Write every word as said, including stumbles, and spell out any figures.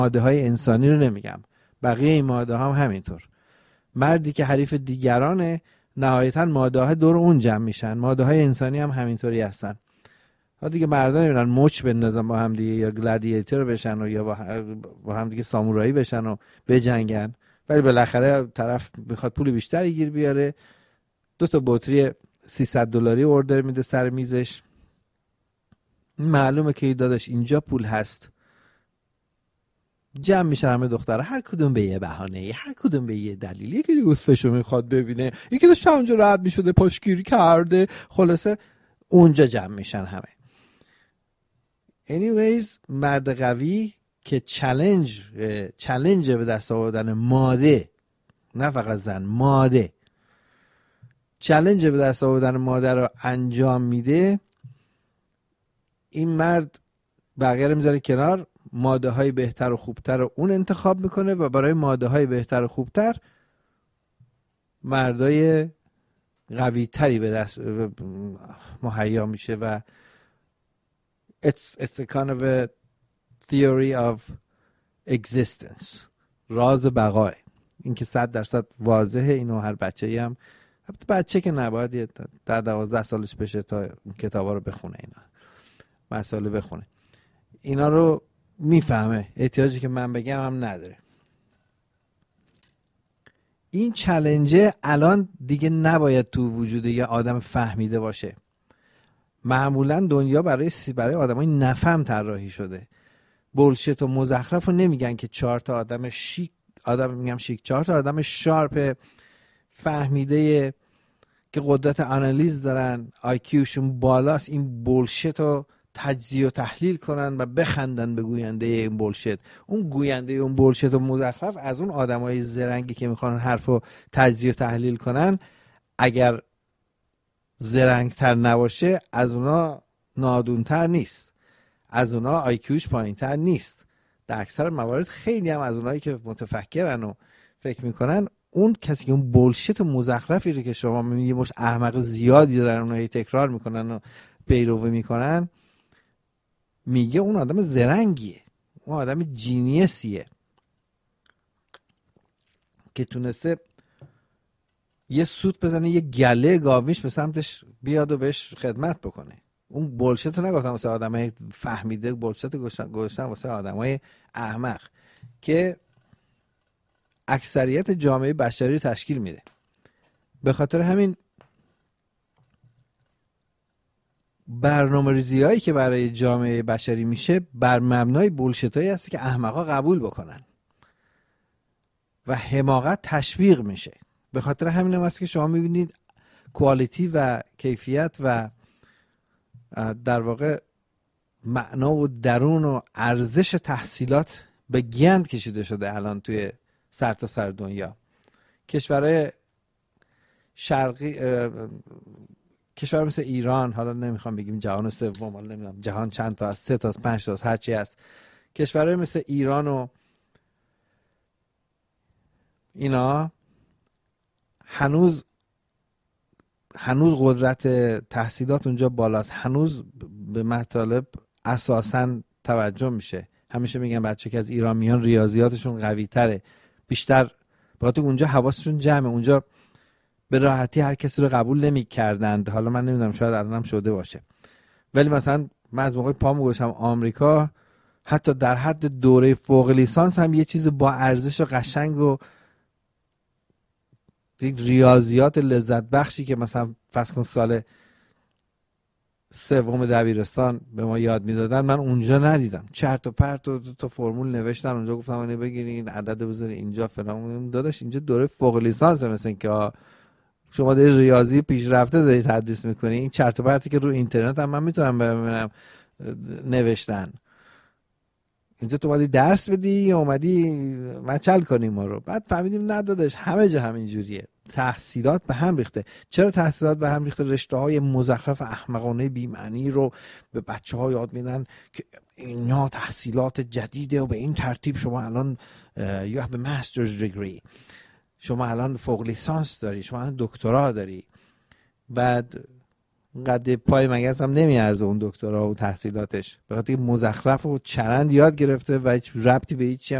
ماده های انسانی رو نمیگم، بقیه این ماده ها هم همینطور. مردی که حریف دیگرانه نهایتا ماده ها دور اون جمع میشن. ماده های انسانی هم همینطوری هستن. ها دیگه مردان نمیرن مچ بندازن با هم دیگه یا گلادیاتور بشن و یا با هم دیگه سامورایی بشن و بجنگن، ولی بالاخره طرف میخواد پول بیشتری گیر بیاره، دو تا بطری سیصد دلاری اوردر میده سر میزش. معلومه که داداش اینجا پول هست، جمع میشن همه دخترها، هر کدوم به یه بهانه، هر کدوم به یه دلیل. یکی دیگه دوستشو میخواد ببینه، یکی داشت اونجا رد میشده پاشگیری کرده، خلاصه اونجا جمع میشن همه. anyways مرد قوی که چالش چالش به دست آوردن ماده، نه فقط زن، ماده چالش به دست آوردن ماده رو انجام میده، این مرد بقیه رو میذاره کنار، ماده های بهتر و خوبتر رو اون انتخاب میکنه و برای ماده های بهتر و خوبتر مردای قوی تری به دست مهیا میشه و it's, it's a kind of a theory of existence، راز بقای. این که صد درصد واضحه، اینو هر بچه‌ای هم، بچه که نباید در دوازده سالش بشه تا کتابا رو بخونه، اینا مسائل بخونه، اینا رو میفهمه، احتیاجی که من بگم هم نداره. این چالنجه الان دیگه نباید تو وجود یه آدم فهمیده باشه. معمولا دنیا برای برای آدمای نفهم طراحی شده. بولشت و مزخرف رو نمیگن که چهار تا آدم شیک، آدم میگم شیک، چهار تا آدم شارپ فهمیده که قدرت آنالیز دارن، آی کیوشون بالاست، این بولشت رو تجزیه و تحلیل کنن و بخندن به گوینده این بولشت. اون گوینده اون بولشت و مزخرف از اون آدمای زرنگی که میخوان حرفو تجزیه و تحلیل کنن، اگر زرنگتر نباشه از اونا نادونتر نیست، از اونا آی کیوش پایینتر نیست. در اکثر موارد خیلی هم از اونایی که متفکرن و فکر میکنن، اون کسی که اون بولشت و مزخرفی رو که شما میبینید یه مش احمق زیادی دارن اونایی تکرار میکنن و پیروی میکنن، میگه اون آدم زرنگیه، اون آدم جینیسیه که تونسته یه سوت بزنه یه گله گاویش به سمتش بیاد و بهش خدمت بکنه. اون بولشت رو نگفتم واسه آدمای فهمیده، بولشت گوشتن واسه آدمای احمق که اکثریت جامعه بشری رو تشکیل میده. به خاطر همین برنامه‌ریزی هایی که برای جامعه بشری میشه بر مبنای بولشت هایی هست که احمقا قبول بکنن و حماقت تشویق میشه. به خاطر همین هم هست که شما میبینید کوالیتی و کیفیت و در واقع معنا و درون و ارزش تحصیلات به گند کشیده شده الان توی سر تا سر دنیا. کشورهای شرقی، کشور مثل ایران، حالا نمیخوام بگیم جهان سوم، حالا نمیدونم جهان چند تا هست، سه تا هست، پنج تا هست، هر چی هست، کشورهای مثل ایران و اینا هنوز هنوز قدرت تحصیلات اونجا بالاست، هنوز به مطالب اساساً توجه میشه. همیشه میگن بچه که از ایران میان ریاضیاتشون قوی تره، بیشتر باید اونجا حواسشون جمعه، اونجا به راحتی هر کسی رو قبول نمی کردند. حالا من نمیدونم شاید الان هم شده باشه، ولی مثلا من از موقع پامو گذاشتم آمریکا، حتی در حد دوره فوق لیسانس هم یه چیز با ارزش و قشنگ و ریاضیات لذت بخشی که مثلا فرض کن سال سوم دبیرستان به ما یاد میدادن، من اونجا ندیدم. چرت و پرت و دو تا فرمول نوشتن اونجا، گفتم اینو بگیرین عدد بذارین اینجا فلان. داداش اینجا دوره فوق لیسانس، مثلا که شما داری ریاضی پیشرفته داری تدریس میکنی. این چرت و پرتی که رو اینترنت هم من میتونم ببینم نوشتن، اینجا تو اومدی درس بدی یا اومدی مچل کنی ما رو؟ بعد فهمیدیم نه داداش، همه جا همین جوریه، تحصیلات به هم ریخته. چرا تحصیلات به هم ریخته؟ رشته های مزخرف احمقانه بی معنی رو به بچه ها یاد میدن که اینا تحصیلات جدیده و به این ترتیب شما الان you have a master's degree، شما الان فوق لیسانس داری، شما الان دکترا داری. بعد قد پای مگس هم نمیارزه اون دکترا و تحصیلاتش، به خاطر مزخرف و چرند یاد گرفته و هیچ ربطی به هیچ